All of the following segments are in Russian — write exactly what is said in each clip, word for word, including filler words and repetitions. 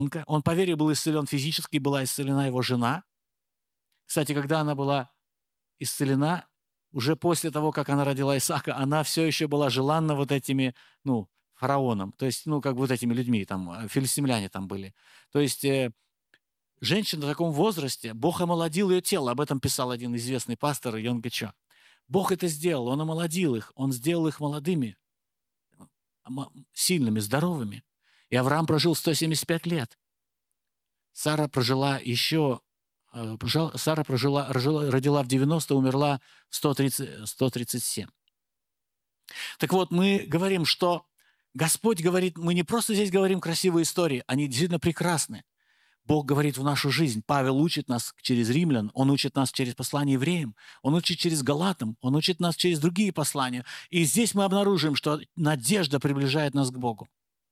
Он по вере был исцелен физически, была исцелена его жена. Кстати, когда она была исцелена, уже после того, как она родила Исаака, она все еще была желанна вот этими, ну, фараоном, то есть, ну, как бы вот этими людьми, там, филистимляне там были. То есть э, женщина в таком возрасте, Бог омолодил ее тело, об этом писал один известный пастор Йон Гэчо. Бог это сделал, Он омолодил их, Он сделал их молодыми, сильными, здоровыми. И Авраам прожил сто семьдесят пять лет. Сара прожила еще, Сара прожила, родила в девяносто, умерла в сто тридцать, сто тридцать семь. Так вот, мы говорим, что Господь говорит, мы не просто здесь говорим красивые истории, они действительно прекрасны. Бог говорит в нашу жизнь. Павел учит нас через римлян, он учит нас через послание евреям, он учит через галатам, он учит нас через другие послания. И здесь мы обнаружим, что надежда приближает нас к Богу.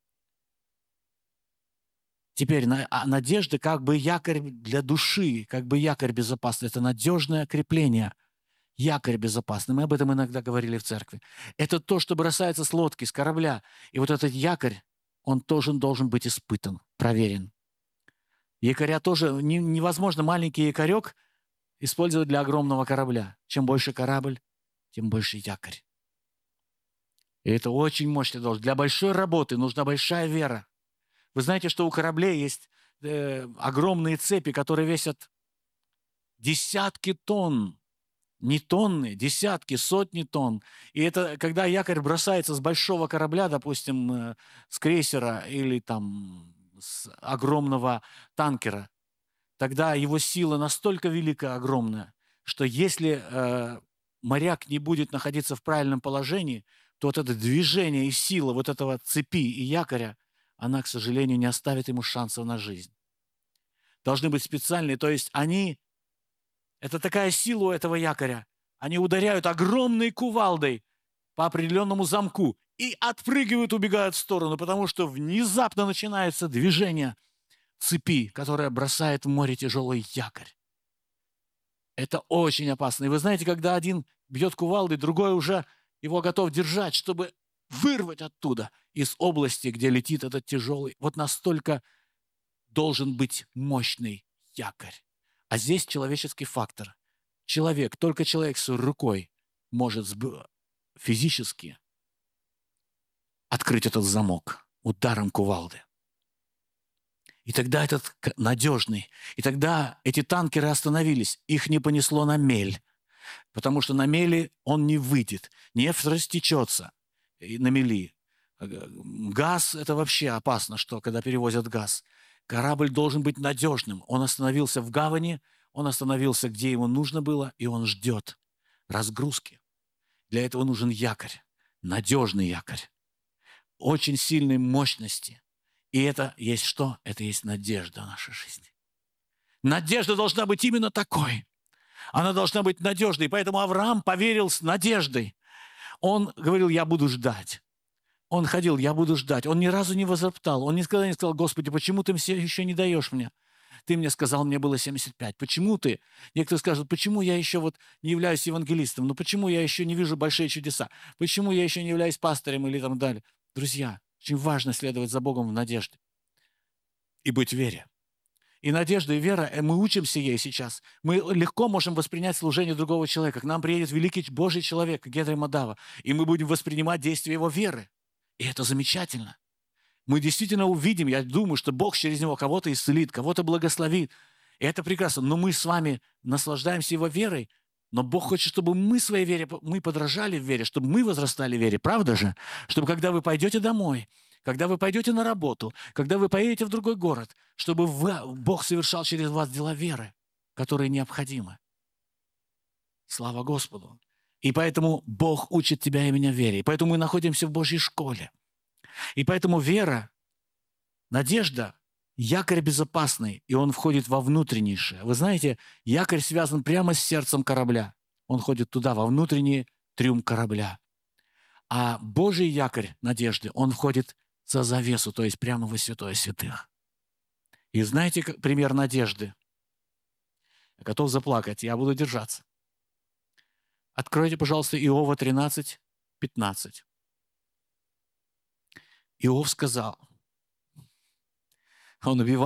Теперь надежда как бы якорь для души, как бы якорь безопасный. Это надежное крепление, якорь безопасный. Мы об этом иногда говорили в церкви. Это то, что бросается с лодки, с корабля. И вот этот якорь, он тоже должен быть испытан, проверен. Якоря тоже невозможно маленький якорек использовать для огромного корабля. Чем больше корабль, тем больше якорь. И это очень мощный должен. Для большой работы нужна большая вера. Вы знаете, что у кораблей есть э, огромные цепи, которые весят десятки тонн. Не тонны, десятки, сотни тонн. И это, когда якорь бросается с большого корабля, допустим, э, с крейсера или там с огромного танкера, тогда его сила настолько велика, огромная, что если э, моряк не будет находиться в правильном положении, то вот это движение и сила вот этого цепи и якоря, она, к сожалению, не оставит ему шансов на жизнь. Должны быть специальные, то есть они, это такая сила у этого якоря, они ударяют огромной кувалдой по определенному замку и отпрыгивают, убегают в сторону, потому что внезапно начинается движение цепи, которая бросает в море тяжелый якорь. Это очень опасно. И вы знаете, когда один бьет кувалдой, другой уже его готов держать, чтобы вырвать оттуда, из области, где летит этот тяжелый. Вот настолько должен быть мощный якорь. А здесь человеческий фактор. Человек, только человек с рукой может физически открыть этот замок ударом кувалды. И тогда этот надежный, и тогда эти танкеры остановились, их не понесло на мель, потому что на мели он не выйдет, нефть растечется на мели. Газ – это вообще опасно, что когда перевозят газ. Корабль должен быть надежным. Он остановился в гавани, он остановился, где ему нужно было, и он ждет разгрузки. Для этого нужен якорь, надежный якорь, очень сильной мощности. И это есть что? Это есть надежда в нашей жизни. Надежда должна быть именно такой. Она должна быть надежной. Поэтому Авраам поверил с надеждой. Он говорил, я буду ждать. Он ходил, я буду ждать. Он ни разу не возроптал. Он никогда не сказал, Господи, почему ты все еще не даешь мне? Ты мне сказал, мне было семьдесят пять. Почему ты? Некоторые скажут, почему я еще вот не являюсь евангелистом? Ну почему я еще не вижу большие чудеса? Почему я еще не являюсь пастырем или там далее? Друзья, очень важно следовать за Богом в надежде и быть в вере. И надежда, и вера, мы учимся ей сейчас. Мы легко можем воспринять служение другого человека. К нам приедет великий Божий человек, Гедрей Мадава, и мы будем воспринимать действие его веры. И это замечательно. Мы действительно увидим, я думаю, что Бог через него кого-то исцелит, кого-то благословит. И это прекрасно. Но мы с вами наслаждаемся его верой, но Бог хочет, чтобы мы своей вере, мы подражали в вере, чтобы мы возрастали в вере. Правда же? Чтобы когда вы пойдете домой, когда вы пойдете на работу, когда вы поедете в другой город, чтобы вы, Бог совершал через вас дела веры, которые необходимы. Слава Господу. И поэтому Бог учит тебя и меня вере. И поэтому мы находимся в Божьей школе. И поэтому вера, надежда, якорь безопасный, и он входит во внутреннейшее. Вы знаете, якорь связан прямо с сердцем корабля. Он ходит туда, во внутренний трюм корабля. А Божий якорь надежды, он входит за завесу, то есть прямо во святое святых. И знаете, как пример надежды? Я готов заплакать, я буду держаться. Откройте, пожалуйста, Иова тринадцать, пятнадцать. Иов сказал, он убивает